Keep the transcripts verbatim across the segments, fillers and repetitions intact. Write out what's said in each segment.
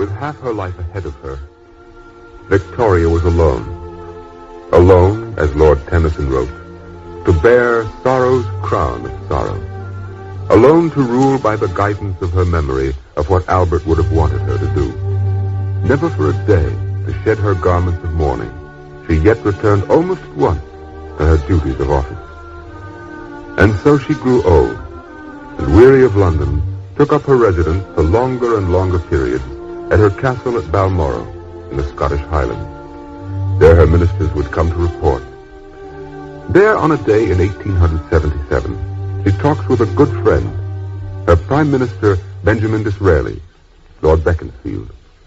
with half her life ahead of her, Victoria was alone. Alone, as Lord Tennyson wrote, to bear sorrow's crown of sorrow. Alone to rule by the guidance of her memory of what Albert would have wanted her to do. Never for a day to shed her garments of mourning, she yet returned almost at once to her duties of office. And so she grew old, and weary of London, took up her residence for longer and longer periods at her castle at Balmoral in the Scottish Highlands. There her ministers would come to report. There on a day in eighteen seventy-seven, she talks with a good friend, her Prime Minister Benjamin Disraeli, Lord Beaconsfield.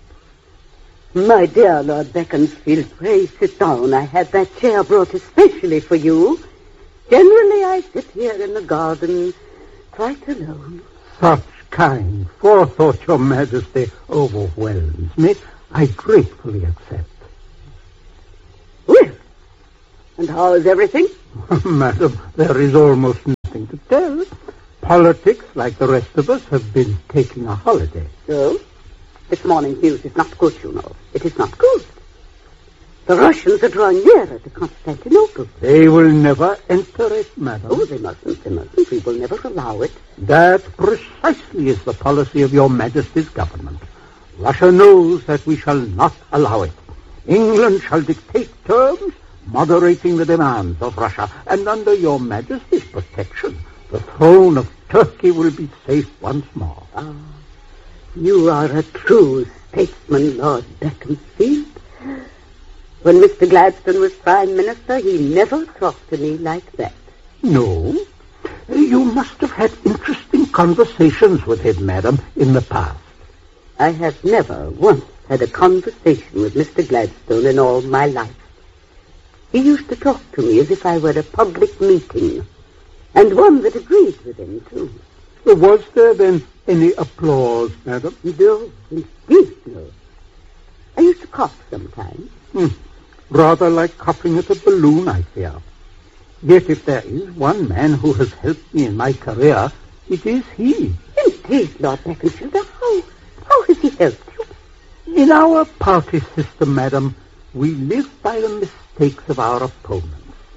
My dear Lord Beaconsfield, pray sit down. I had that chair brought especially for you. Generally I sit here in the garden quite alone. Such kind forethought, Your Majesty, overwhelms me. I gratefully accept. Well, and how is everything? Madam, there is almost nothing to tell. Politics, like the rest of us, have been taking a holiday. So? This morning's news is not good, you know. It is not good. The Russians are drawing nearer to Constantinople. They will never enter it, madam. Oh, they mustn't, they mustn't. We will never allow it. That precisely is the policy of Your Majesty's government. Russia knows that we shall not allow it. England shall dictate terms, moderating the demands of Russia, and under Your Majesty's protection, the throne of Turkey will be safe once more. Ah, you are a true statesman, Lord Beaconsfield. When Mister Gladstone was Prime Minister, he never talked to me like that. No. You must have had interesting conversations with him, madam, in the past. I have never once had a conversation with Mister Gladstone in all my life. He used to talk to me as if I were a public meeting, and one that agreed with him, too. Was there, then, any applause, madam? No, indeed, no. I used to cough sometimes. Hmm. Rather like coughing at a balloon, I fear. Yet if there is one man who has helped me in my career, it is he. Indeed, Lord Beaconsfield, how, how has he helped you? In our party system, madam, we live by the mistakes of our opponents.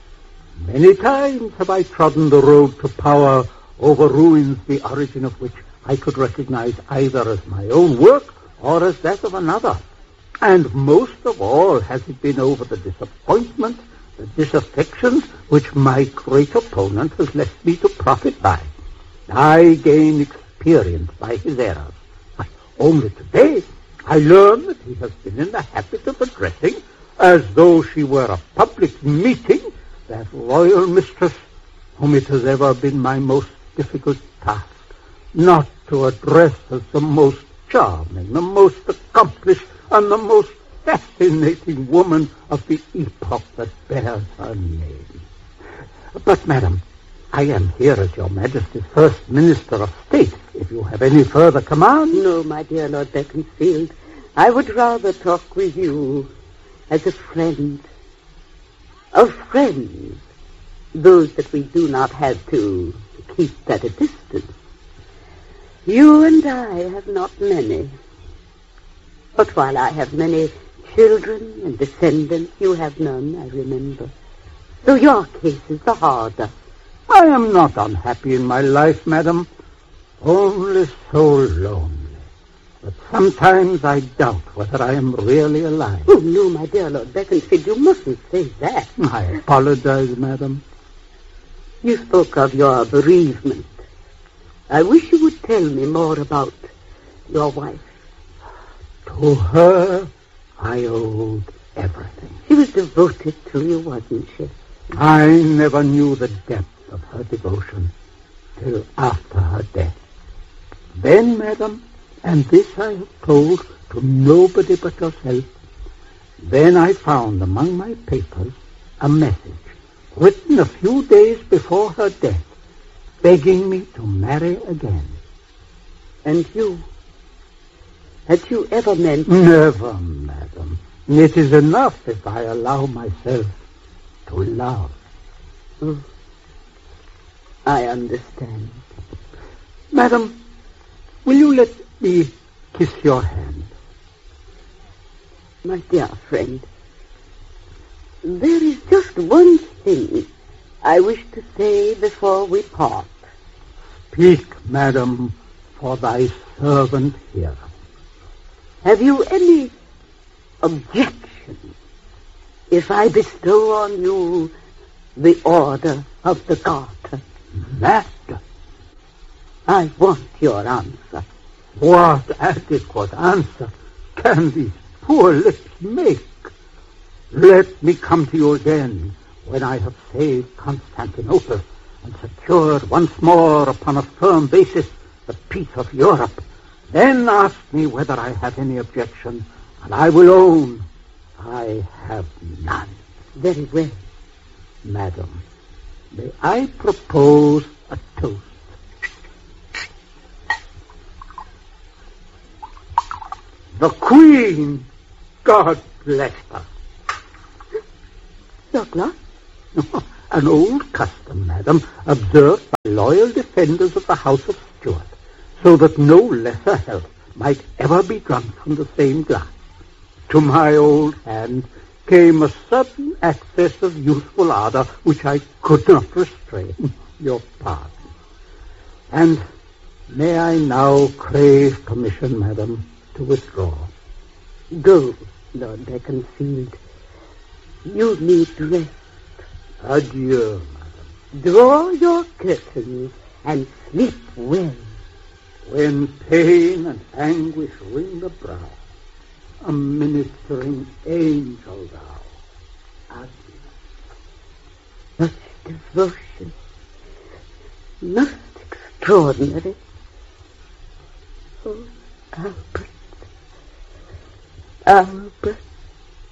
Many times have I trodden the road to power over ruins the origin of which I could recognize either as my own work or as that of another. And most of all has it been over the disappointment, the disaffections which my great opponent has left me to profit by. I gain experience by his errors. Only today I learn that he has been in the habit of addressing, as though she were a public meeting, that royal mistress whom it has ever been my most difficult task not to address as the most charming, the most accomplished, and the most fascinating woman of the epoch that bears her name. But, madam, I am here as Your Majesty's First Minister of State. If you have any further command... No, my dear Lord Beaconsfield. I would rather talk with you as a friend. Of friends. Those that we do not have to keep at a distance. You and I have not many. But while I have many children and descendants, you have none, I remember. So your case is the harder. I am not unhappy in my life, madam. Only so lonely. But sometimes I doubt whether I am really alive. Oh, no, my dear Lord Beaconsfield, you mustn't say that. I apologize, madam. You spoke of your bereavement. I wish you would tell me more about your wife. To her, I owed everything. She was devoted to you, wasn't she? I never knew the depth of her devotion till after her death. Then, madam, and this I have told to nobody but yourself, then I found among my papers a message written a few days before her death, begging me to marry again. And you? Had you ever meant... Never, madam. It is enough if I allow myself to love. Oh, I understand. Madam, will you let me kiss your hand? My dear friend, there is just one thing I wish to say before we part. Speak, madam, for thy servant here. Have you any objection if I bestow on you the Order of the Garter? Master, I want your answer. what adequate answer can these poor lips make? Let me come to you again when I have saved Constantinople and secured once more upon a firm basis the peace of Europe. Then ask me whether I have any objection, and I will own I have none. Very well. Madam, may I propose a toast? The Queen, God bless her. Douglas? An old custom, madam, observed by loyal defenders of the House of Stuart, so that no lesser health might ever be drunk from the same glass. To my old hand came a sudden access of youthful ardor which I could not restrain. Your pardon. And may I now crave permission, madam, to withdraw? Go, Lord Beaconsfield. You need rest. Adieu, madam. Draw your curtains and sleep well. When pain and anguish wring the brow, a ministering angel thou. Adieu. Such devotion. Most extraordinary. Oh, Albert. Albert.